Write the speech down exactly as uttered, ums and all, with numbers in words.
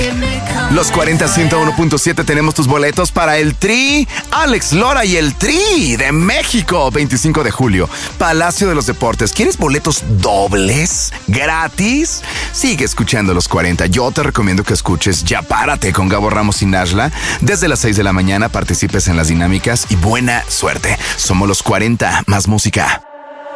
Los cuarenta ciento uno punto siete tenemos tus boletos para el Tri, Alex Lora y el Tri de México, veinticinco de julio, Palacio de los Deportes. ¿Quieres boletos dobles? ¿Gratis? Sigue escuchando los cuarenta. Yo te recomiendo que escuches Ya Párate con Gabo Ramos y Nashla. Desde las seis de la mañana participes en las dinámicas y buena suerte. Somos los cuarenta, más música.